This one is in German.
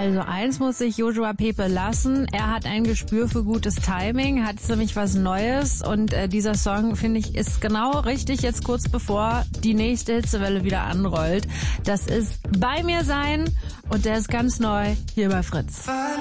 Also eins muss sich Joshua Pepe lassen. Er hat ein Gespür für gutes Timing, hat nämlich was Neues und dieser Song, finde ich, ist genau richtig jetzt kurz bevor die nächste Hitzewelle wieder anrollt. Das ist Bei mir sein und der ist ganz neu hier bei Fritz.